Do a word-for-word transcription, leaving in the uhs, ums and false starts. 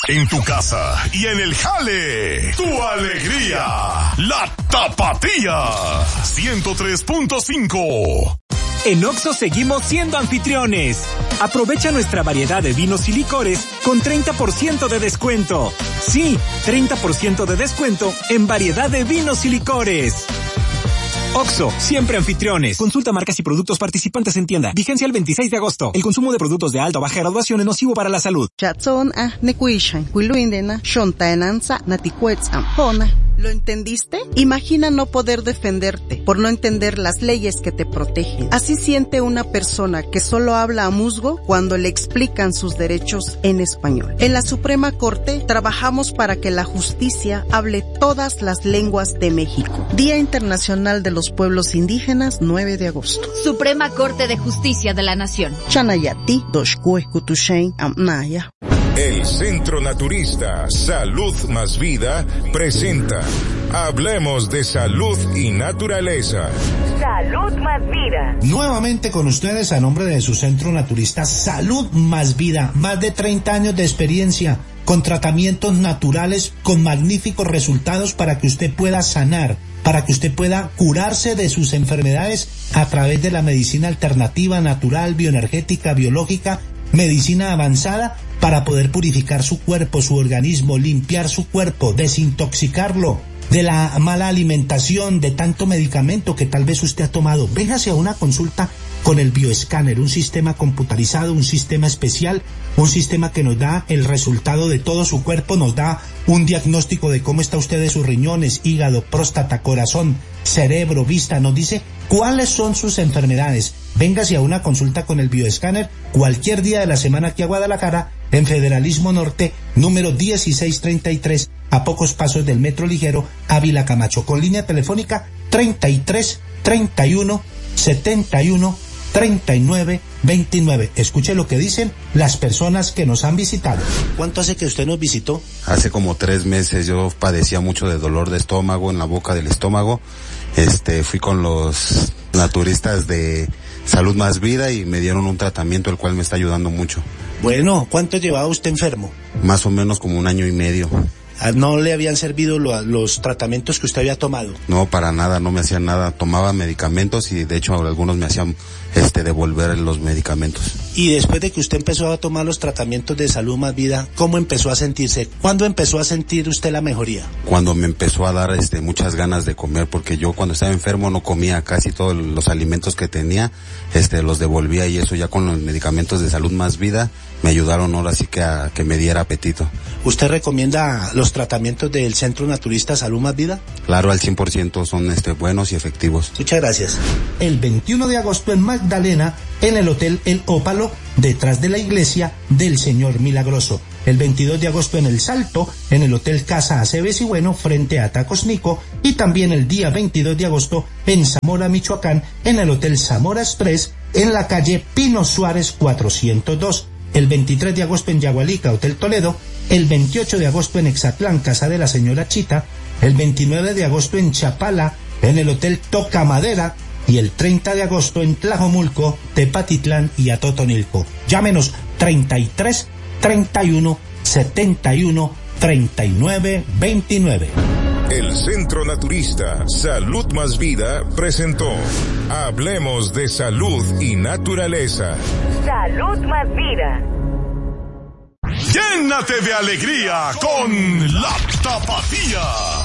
en tu casa y en el jale. Tu alegría, la Tapatía. ciento tres punto cinco. En Oxxo seguimos siendo anfitriones. Aprovecha nuestra variedad de vinos y licores con treinta por ciento de descuento. Sí, treinta por ciento de descuento en variedad de vinos y licores. Oxxo, siempre anfitriones. Consulta marcas y productos participantes en tienda. Vigencia el veintiséis de agosto. El consumo de productos de alta o baja graduación es nocivo para la salud. ¿Lo entendiste? Imagina no poder defenderte por no entender las leyes que te protegen. Así siente una persona que solo habla a musgo cuando le explican sus derechos en español. En la Suprema Corte trabajamos para que la justicia hable todas las lenguas de México. Día Internacional de los Pueblos Indígenas, nueve de agosto. Suprema Corte de Justicia de la Nación. Chanayati, Doshkue, Kutushen, Amnaya. El Centro Naturista Salud Más Vida presenta Hablemos de Salud y Naturaleza. Salud Más Vida. Nuevamente con ustedes a nombre de su Centro Naturista Salud Más Vida. Más de treinta años de experiencia con tratamientos naturales con magníficos resultados para que usted pueda sanar, para que usted pueda curarse de sus enfermedades a través de la medicina alternativa, natural, bioenergética, biológica, medicina avanzada, para poder purificar su cuerpo, su organismo, limpiar su cuerpo, desintoxicarlo de la mala alimentación, de tanto medicamento que tal vez usted ha tomado. Véngase a una consulta con el bioescáner, un sistema computarizado, un sistema especial, un sistema que nos da el resultado de todo su cuerpo, nos da un diagnóstico de cómo está usted de sus riñones, hígado, próstata, corazón, cerebro, vista, nos dice cuáles son sus enfermedades. Véngase a una consulta con el bioescáner cualquier día de la semana aquí a Guadalajara, en Federalismo Norte, número dieciséis treinta y tres, a pocos pasos del Metro Ligero, Ávila Camacho, con línea telefónica treinta y tres, treinta y uno, setenta y uno, treinta y nueve, veintinueve. Escuche lo que dicen las personas que nos han visitado. ¿Cuánto hace que usted nos visitó? Hace como tres meses. Yo padecía mucho de dolor de estómago, en la boca del estómago. Este, fui con los naturistas de Salud Más Vida y me dieron un tratamiento el cual me está ayudando mucho. Bueno, ¿cuánto llevaba usted enfermo? Más o menos como un año y medio. ¿No le habían servido lo, los tratamientos que usted había tomado? No, para nada, no me hacían nada. Tomaba medicamentos y de hecho algunos me hacían este devolver los medicamentos. Y después de que usted empezó a tomar los tratamientos de Salud Más Vida, ¿cómo empezó a sentirse? ¿Cuándo empezó a sentir usted la mejoría? Cuando me empezó a dar este muchas ganas de comer, porque yo cuando estaba enfermo no comía casi todos los alimentos que tenía, este los devolvía, y eso ya con los medicamentos de Salud Más Vida me ayudaron ahora sí que a que me diera apetito. ¿Usted recomienda los tratamientos del Centro Naturista Salud Más Vida? Claro, al cien por ciento son este buenos y efectivos. Muchas gracias. El veintiuno de agosto en Magdalena, en el Hotel El Ópalo, detrás de la iglesia del Señor Milagroso. El veintidós de agosto en El Salto, en el Hotel Casa Aceves y Bueno, frente a Tacos Nico. Y también el día veintidós de agosto en Zamora, Michoacán, en el Hotel Zamora Express, en la calle Pino Suárez cuatrocientos dos. El veintitrés de agosto en Yagualica, Hotel Toledo. El veintiocho de agosto en Exatlán, Casa de la Señora Chita. El veintinueve de agosto en Chapala, en el Hotel Toca Madera. Y el treinta de agosto en Tlajomulco, Tepatitlán y Atotonilco. Llámenos treinta y tres, treinta y uno, setenta y uno, treinta y nueve, veintinueve. El Centro Naturista Salud Más Vida presentó Hablemos de Salud y Naturaleza. Salud Más Vida. Llénate de alegría con la Tapatía.